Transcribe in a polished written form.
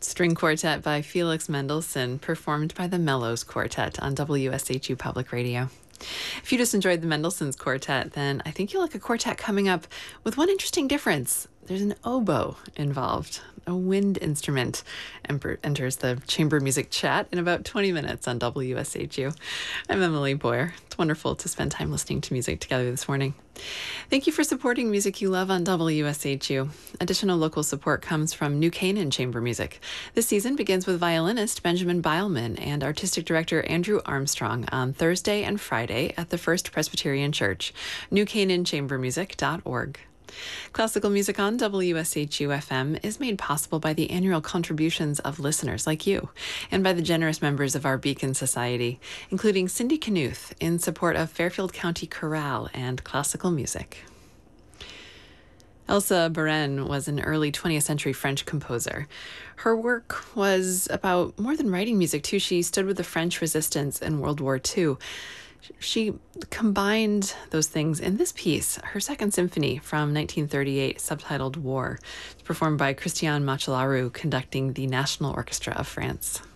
String Quartet by Felix Mendelssohn, performed by the Mellows Quartet on WSHU Public Radio. If you just enjoyed the Mendelssohn's Quartet, then I think you'll like a quartet coming up with one interesting difference. There's an oboe involved. A wind instrument enters the chamber music chat in about 20 minutes on WSHU. I'm Emily Boyer. It's wonderful to spend time listening to music together this morning. Thank you for supporting music you love on WSHU. Additional local support comes from New Canaan Chamber Music. This season begins with violinist Benjamin Beilman and artistic director Andrew Armstrong on Thursday and Friday at the First Presbyterian Church, newcananchambermusic.org. Classical music on WSHU FM is made possible by the annual contributions of listeners like you and by the generous members of our Beacon Society, including Cindy Knuth in support of Fairfield County Chorale and classical music. Elsa Beren was an early 20th century French composer. Her work was about more than writing music, too. She stood with the French resistance in World War II. She combined those things in this piece, her Second Symphony from 1938, subtitled War. It's performed by Christian Macellaro, conducting the National Orchestra of France.